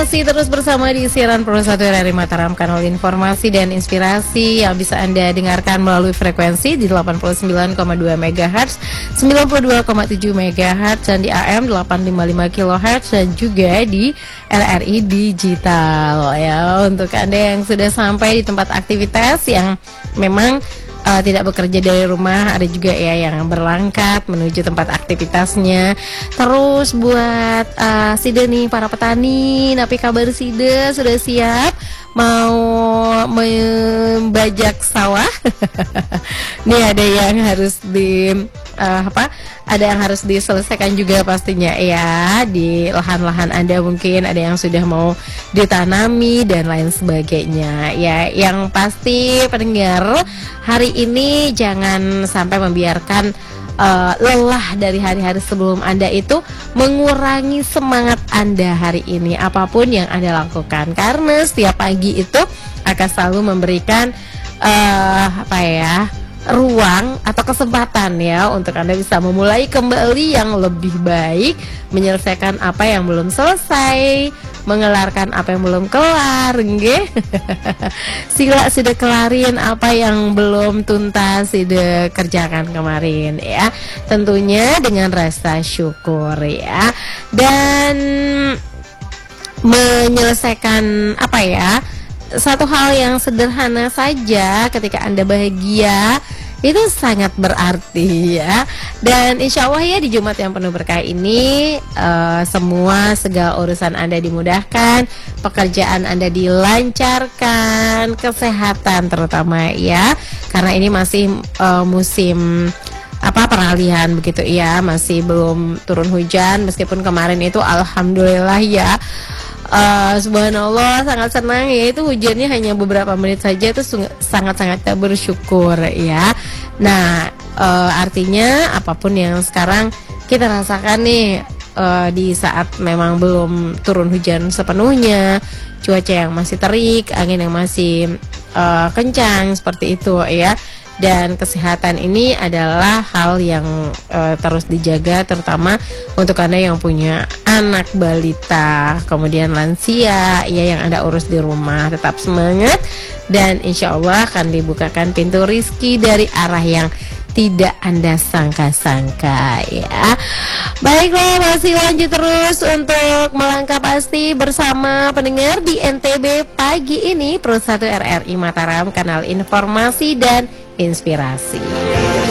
Masih terus bersama di siaran Pro 1 RRI Mataram, kanal informasi dan inspirasi yang bisa Anda dengarkan melalui frekuensi di 89,2 MHz, 92,7 MHz, dan di AM 855 kHz, dan juga di RRI Digital ya. Untuk Anda yang sudah sampai di tempat aktivitas yang memang tidak bekerja dari rumah, ada juga ya yang berangkat menuju tempat aktivitasnya. Terus buat Sida nih, para petani, apa kabar Sida? Sudah siap mau membajak sawah? Nih ada yang harus ada yang harus diselesaikan juga pastinya ya, di lahan-lahan Anda mungkin ada yang sudah mau ditanami dan lain sebagainya ya. Yang pasti pendengar, hari ini jangan sampai membiarkan lelah dari hari-hari sebelum Anda itu mengurangi semangat Anda hari ini, apapun yang Anda lakukan, karena setiap pagi itu akan selalu memberikan ruang atau kesempatan ya untuk Anda bisa memulai kembali yang lebih baik, menyelesaikan apa yang belum selesai, mengelarkan apa yang belum kelar, nggih. Sila sudah kelarin apa yang belum tuntas, sudah kerjakan kemarin ya. Tentunya dengan rasa syukur ya. Dan menyelesaikan satu hal yang sederhana saja ketika Anda bahagia itu sangat berarti ya. Dan insya Allah ya, di Jumat yang penuh berkah ini segala urusan Anda dimudahkan, pekerjaan Anda dilancarkan, kesehatan terutama ya, karena ini masih musim peralihan begitu ya, masih belum turun hujan, meskipun kemarin itu alhamdulillah ya, subhanallah, sangat senang ya, itu hujannya hanya beberapa menit saja, itu sangat-sangat bersyukur ya. Nah, artinya apapun yang sekarang kita rasakan nih, di saat memang belum turun hujan sepenuhnya, cuaca yang masih terik, angin yang masih kencang seperti itu ya. Dan kesehatan ini adalah hal yang terus dijaga, terutama untuk Anda yang punya anak balita, kemudian lansia ya, yang Anda urus di rumah. Tetap semangat, dan insya Allah akan dibukakan pintu rizki dari arah yang tidak Anda sangka-sangka ya. Baiklah, masih lanjut terus untuk melangkah pasti bersama pendengar di NTB pagi ini, Pro 1 RRI Mataram, kanal informasi dan inspirasi.